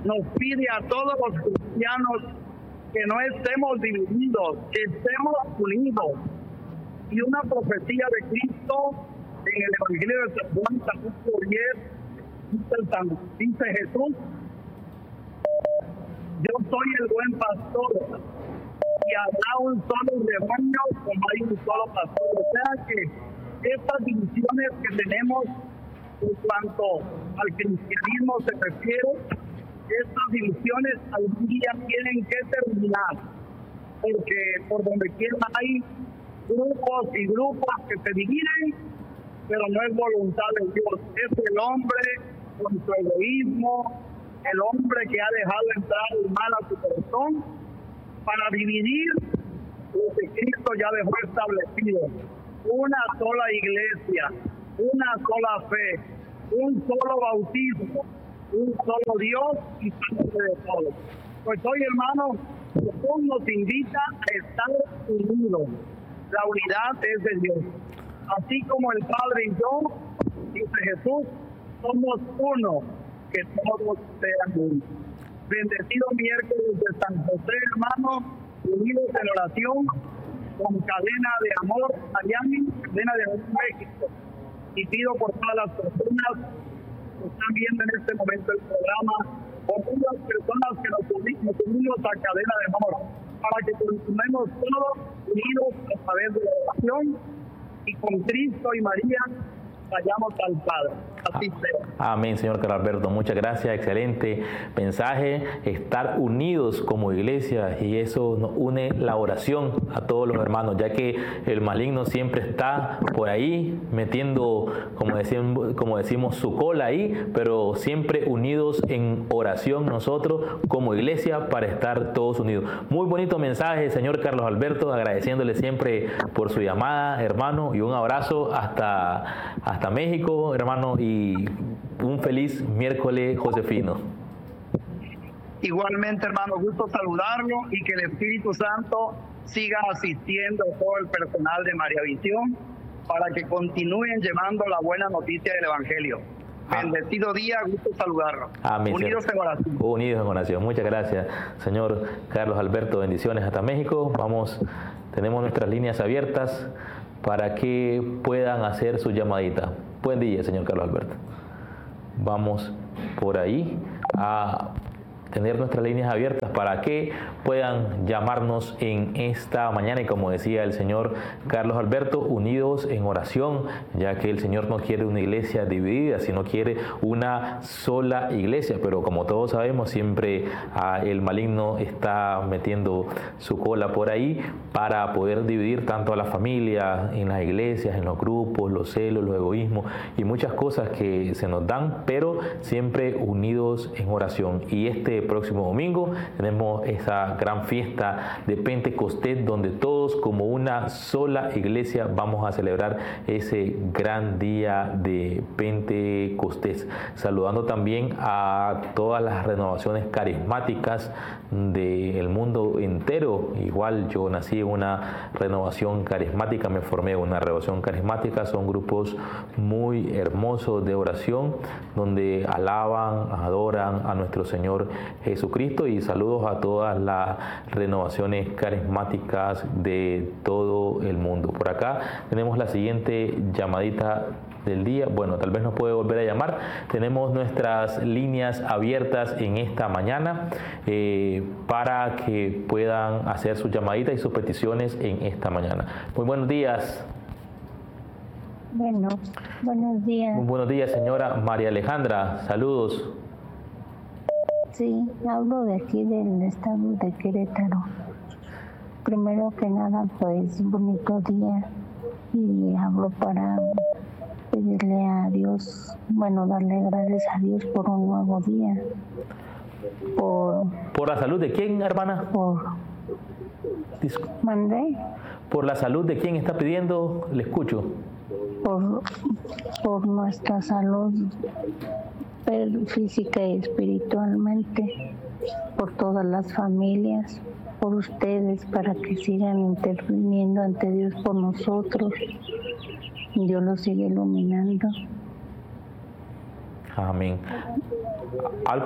nos pide a todos los cristianos que no estemos divididos, que estemos unidos. Y una profecía de Cristo en el Evangelio de San Juan, capítulo 10, dice Jesús: yo soy el buen pastor, y habrá un solo rebaño como hay un solo pastor. O sea que estas divisiones que tenemos en cuanto al cristianismo se refiere, estas divisiones algún día tienen que terminar, porque por donde quiera hay grupos y grupos que se dividen, pero no es voluntad de Dios. Es el hombre con su egoísmo, el hombre que ha dejado entrar el mal a su corazón para dividir lo que Cristo ya dejó establecido: una sola iglesia, una sola fe, un solo bautismo, un solo Dios y Padre de todos. Pues hoy, hermanos, Jesús nos invita a estar unidos. La unidad es de Dios. Así como el Padre y yo, dice Jesús, somos uno, que todos sean uno. Bendecido miércoles de San José, hermanos, unidos en oración, con cadena de amor Miami, cadena de amor México. Y pido por todas las personas que están viendo en este momento el programa, por todas las personas que nos unimos a cadena de amor, para que continuemos todos unidos a través de la oración y con Cristo y María vayamos al Padre. Así sea. Amén, señor Carlos Alberto. Muchas gracias. Excelente mensaje. Estar unidos como iglesia, y eso nos une la oración a todos los hermanos, ya que el maligno siempre está por ahí metiendo, como decimos, su cola ahí, pero siempre unidos en oración nosotros como iglesia para estar todos unidos. Muy bonito mensaje, señor Carlos Alberto, agradeciéndole siempre por su llamada, hermano, y un abrazo hasta México, hermano, y un feliz miércoles josefino. Igualmente, hermano, gusto saludarlo y que el Espíritu Santo siga asistiendo a todo el personal de María Visión para que continúen llevando la buena noticia del Evangelio. Bendecido día, gusto saludarlo. Amén. Unidos en oración. Unidos en oración. Muchas gracias, señor Carlos Alberto. Bendiciones hasta México. Tenemos nuestras líneas abiertas para que puedan hacer su llamadita. Buen día, señor Carlos Alberto. Vamos por ahí a tener nuestras líneas abiertas para que puedan llamarnos en esta mañana, y como decía el señor Carlos Alberto, unidos en oración, ya que el Señor no quiere una iglesia dividida, sino quiere una sola iglesia. Pero como todos sabemos, siempre el maligno está metiendo su cola por ahí para poder dividir tanto a la familia, en las iglesias, en los grupos, los celos, los egoísmos y muchas cosas que se nos dan, pero siempre unidos en oración. Y este próximo domingo tenemos esa gran fiesta de Pentecostés, donde todos como una sola iglesia vamos a celebrar ese gran día de Pentecostés. Saludando también a todas las renovaciones carismáticas del mundo entero. Igual yo nací en una renovación carismática, me formé en una renovación carismática. Son grupos muy hermosos de oración, donde alaban, adoran a nuestro Señor Jesucristo. Y saludos a todas las renovaciones carismáticas de todo el mundo. Por acá tenemos la siguiente llamadita del día. Bueno, tal vez nos puede volver a llamar. Tenemos nuestras líneas abiertas en esta mañana para que puedan hacer sus llamaditas y sus peticiones en esta mañana. Muy buenos días. Bueno, buenos días. Muy buenos días, señora María Alejandra. Saludos. Sí, hablo de aquí del estado de Querétaro. Primero que nada, pues, bonito día. Y hablo para pedirle a Dios, darle gracias a Dios por un nuevo día. ¿Por la salud de quién, hermana? ¿Mandé? ¿Por la salud de quién está pidiendo? Le escucho. Por nuestra salud física y espiritualmente, por todas las familias, por ustedes, para que sigan interviniendo ante Dios por nosotros. Dios los sigue iluminando. Amén.